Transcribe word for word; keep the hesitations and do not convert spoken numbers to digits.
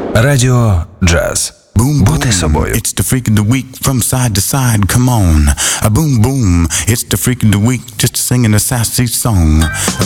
Радіо Джаз. Boom, Бути boom, собою. it's the freak of the week from side to side, come on. A boom, boom, it's the freak of the week, just singing a sassy song. A